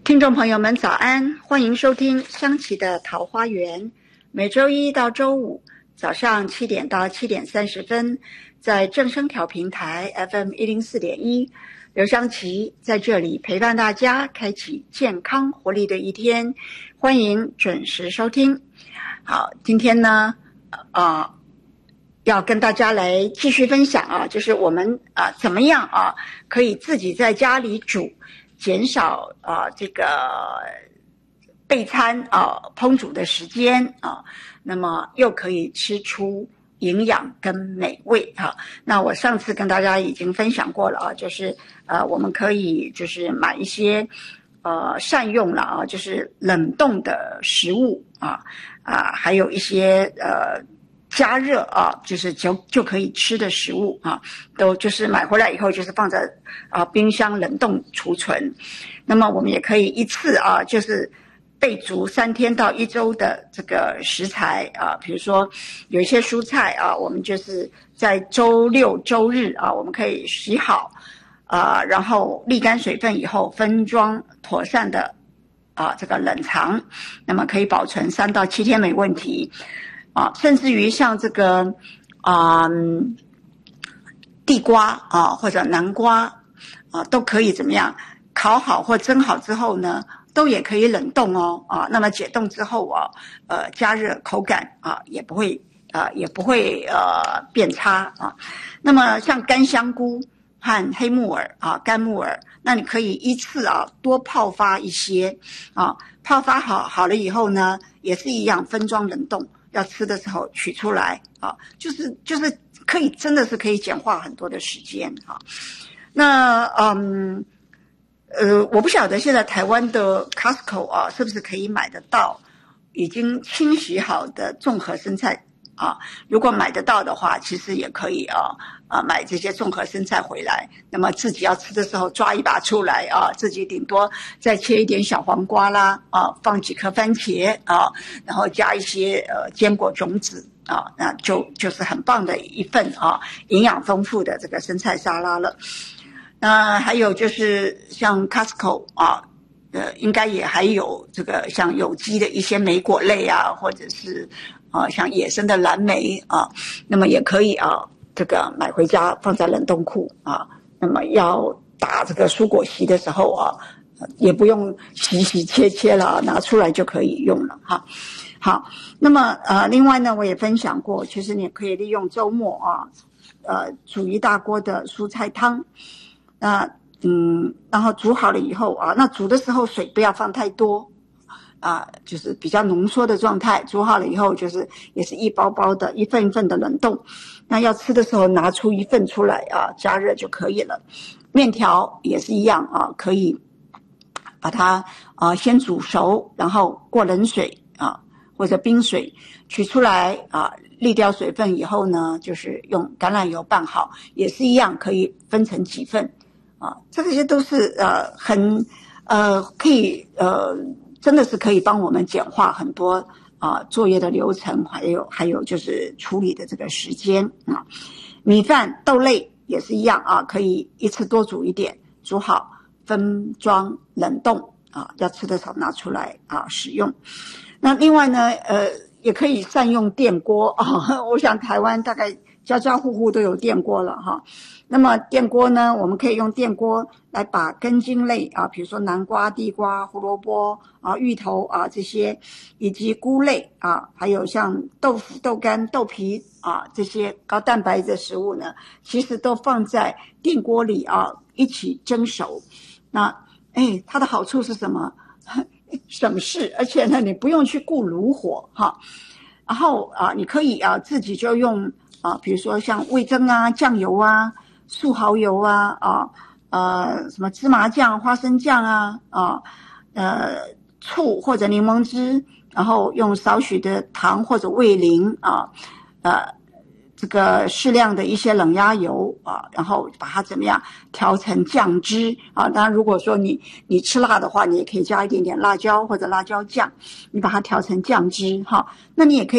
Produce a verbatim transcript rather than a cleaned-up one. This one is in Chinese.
听众朋友们早安，欢迎收听香琪的桃花源，每周一到周五早上七点到七点三十分，在正声调频台 F M 一零四点一，刘香琪在这里陪伴大家，开启健康活力的一天，欢迎准时收听。好，今天呢，呃，要跟大家来继续分享啊，就是我们啊、呃、怎么样啊可以自己在家里煮。减少啊、呃、这个备餐啊、呃、烹煮的时间啊，那么又可以吃出营养跟美味啊。那我上次跟大家已经分享过了啊，就是呃我们可以就是买一些呃善用了啊，就是冷冻的食物啊啊，还有一些呃。加热啊，就是就就可以吃的食物啊，都就是买回来以后就是放在啊冰箱冷冻储存。那么我们也可以一次啊，就是备足三天到一周的这个食材啊，比如说有一些蔬菜啊，我们就是在周六周日啊，我们可以洗好啊，然后沥干水分以后分装妥善的啊这个冷藏，那么可以保存三到七天没问题。啊，甚至于像这个啊、嗯、地瓜啊或者南瓜啊都可以怎么样烤好或蒸好之后呢，都也可以冷冻哦啊。那么解冻之后啊，呃加热口感啊也不会啊也不会呃变差啊。那么像干香菇和黑木耳啊干木耳，那你可以依次啊多泡发一些啊，泡发好好了以后呢，也是一样分装冷冻。要吃的时候取出来啊，就是就是可以真的是可以简化很多的时间啊。那嗯呃，我不晓得现在台湾的 Costco 啊是不是可以买得到已经清洗好的综合生菜啊？如果买得到的话，其实也可以啊啊买这些综合生菜回来。那么自己要吃的时候抓一把出来啊，自己顶多再切一点小黄瓜啦啊，放几颗番茄啊，然后加一些呃坚果种子啊，那就就是很棒的一份啊营养丰富的这个生菜沙拉了。那还有就是像 Costco 啊。呃，应该也还有这个像有机的一些莓果类啊，或者是啊、呃、像野生的蓝莓啊，那么也可以啊，这个买回家放在冷冻库啊。那么要打这个蔬果昔的时候啊，也不用洗洗切切了，拿出来就可以用了哈。好，那么呃，另外呢，我也分享过，其实你可以利用周末啊，呃，煮一大锅的蔬菜汤，那。嗯，然后煮好了以后啊，那煮的时候水不要放太多啊，就是比较浓缩的状态。煮好了以后，就是也是一包包的，一份一份的冷冻。那要吃的时候拿出一份出来啊，加热就可以了。面条也是一样啊，可以把它啊先煮熟，然后过冷水啊或者冰水取出来啊，沥掉水分以后呢，就是用橄榄油拌好，也是一样可以分成几份。啊，这些都是呃很呃可以呃真的是可以帮我们简化很多啊作业的流程，还有还有就是处理的这个时间啊。米饭豆类也是一样啊，可以一次多煮一点，煮好分装冷冻啊，要吃的时候拿出来啊使用。那另外呢，呃也可以善用电锅啊，我想台湾大概家家户户都有电锅了哈。那么电锅呢，我们可以用电锅来把根茎类啊，比如说南瓜、地瓜、胡萝卜啊、芋头啊这些，以及菇类啊，还有像豆腐、豆干、豆皮啊这些高蛋白的食物呢，其实都放在电锅里啊一起蒸熟。那哎，它的好处是什么？省事，而且呢，你不用去顾炉火哈。然后啊，你可以啊自己就用啊，比如说像味噌啊、酱油啊。素蚝油啊啊呃什么芝麻酱、花生酱啊啊呃醋或者柠檬汁，然后用少许的糖或者味淋啊呃这个适量的一些冷压油啊，然后把它怎么样调成酱汁啊。当然如果说你你吃辣的话，你也可以加一点点辣椒或者辣椒酱，你把它调成酱汁哈。那你也可以